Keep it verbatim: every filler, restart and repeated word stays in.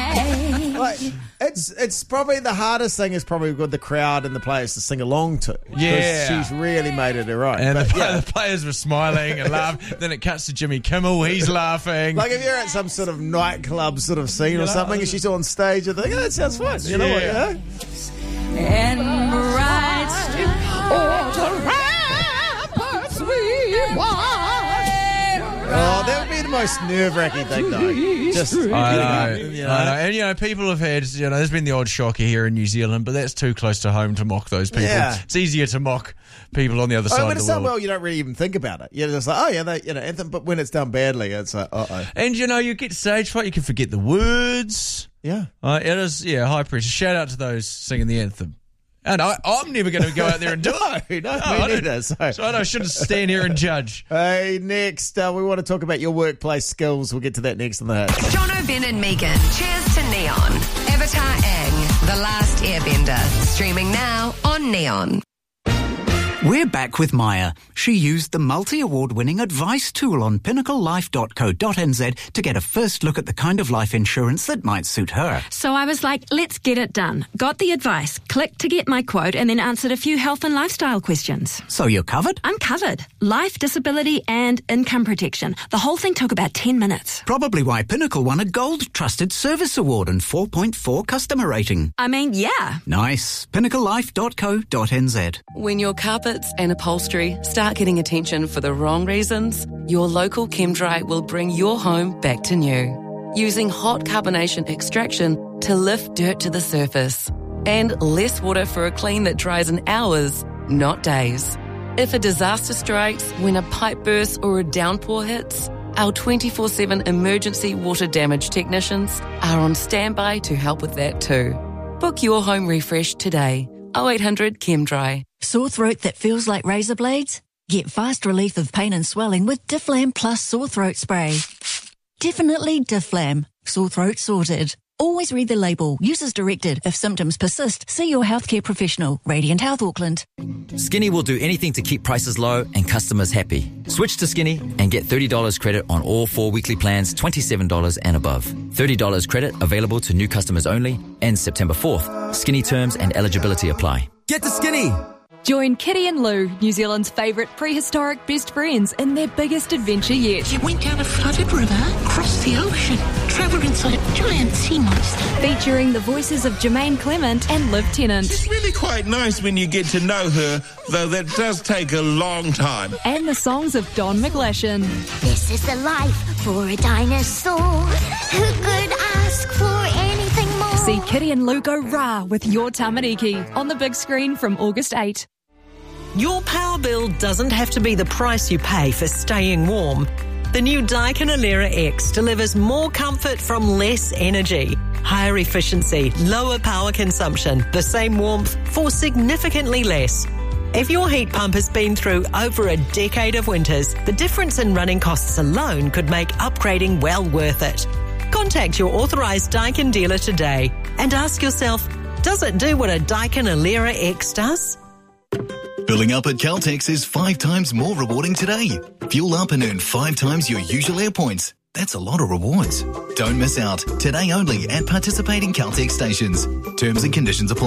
right. Like, it's it's probably the hardest thing is probably with the crowd and the players to sing along to. 'Cause Yeah. she's really made it her own. And But, the, yeah. the players were smiling and laughing. Then it cuts to Jimmy Kimmel. He's laughing. Like if you're at some sort of nightclub sort of scene or something and she's on stage, you think, oh, that sounds fun. You know what, Yeah. you know? And bright all the rappers we want. Oh, that would be the most nerve-wracking thing, though. Just, I know, you know. I know. And, you know, people have had, you know, there's been the odd shocker here in New Zealand, but that's too close to home to mock those people. Yeah. It's easier to mock people on the other Oh, side when of it's the done world. well, you don't really even think about it. You're just like, oh, yeah, they, you know, anthem. But when it's done badly, it's like, uh-oh. And, you know, you get stage fright, you can forget the words. Yeah. Uh, it is, yeah, high pressure. Shout out to those singing the anthem. And I, I'm never going to go out there and do it. No, no, I me don't- neither. So. So I shouldn't stand here and judge. Hey, next, uh, we want to talk about your workplace skills. We'll get to that next on the Hit. Jono, Ben and Megan. Cheers to Neon. Avatar Aang, The Last Airbender. Streaming now on Neon. We're back with Maya. She used the multi-award winning advice tool on pinnacle life dot co dot n z to get a first look at the kind of life insurance that might suit her. So I was like, let's get it done. Got the advice, clicked to get my quote, and then answered a few health and lifestyle questions. So you're covered? I'm covered. Life, disability, and income protection. The whole thing took about ten minutes. Probably why Pinnacle won a Gold Trusted Service Award and four point four customer rating. I mean, yeah. Nice. pinnacle life dot co dot n z. When your carpets and upholstery start getting attention for the wrong reasons, your local ChemDry will bring your home back to new. Using hot carbonation extraction to lift dirt to the surface. And less water for a clean that dries in hours, not days. If a disaster strikes when a pipe bursts or a downpour hits, our twenty-four seven emergency water damage technicians are on standby to help with that too. Book your home refresh today. oh eight hundred ChemDry. Sore throat that feels like razor blades? Get fast relief of pain and swelling with Difflam Plus Sore Throat Spray. Definitely Difflam. Sore throat sorted. Always read the label. Use as directed. If symptoms persist, see your healthcare professional. Radiant Health Auckland. Skinny will do anything to keep prices low and customers happy. Switch to Skinny and get thirty dollars credit on all four weekly plans, twenty-seven dollars and above. thirty dollars credit available to new customers only. Ends September fourth. Skinny terms and eligibility apply. Get to Skinny! Join Kitty and Lou, New Zealand's favourite prehistoric best friends, in their biggest adventure yet. They went down a flooded river, crossed the ocean, travelled inside a giant sea monster. Featuring the voices of Jermaine Clement and Liv Tennant. She's really quite nice when you get to know her, though that does take a long time. And the songs of Don McGlashan. This is the life for a dinosaur. Who could ask for anything more? See Kitty and Lou go rah with Your Tamariki on the big screen from August eighth. Your power bill doesn't have to be the price you pay for staying warm. The new Daikin Alera X delivers more comfort from less energy, higher efficiency, lower power consumption, the same warmth for significantly less. If your heat pump has been through over a decade of winters, the difference in running costs alone could make upgrading well worth it. Contact your authorised Daikin dealer today and ask yourself, does it do what a Daikin Alera X does? Filling up at Caltex is five times more rewarding today. Fuel up and earn five times your usual air points. That's a lot of rewards. Don't miss out. Today only at participating Caltex stations. Terms and conditions apply.